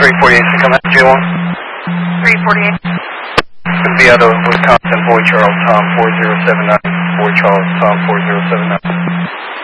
348 to come out, J1. 348. Could be out of Wisconsin, Boy Charles, Tom 4079. Boy Charles, Tom 4079.